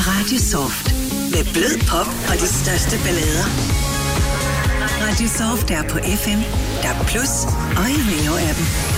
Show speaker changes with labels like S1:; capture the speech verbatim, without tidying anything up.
S1: Radio Soft. Med blød pop og de største ballader. Radio Soft er på F M, D A B plus og i Veo-appen.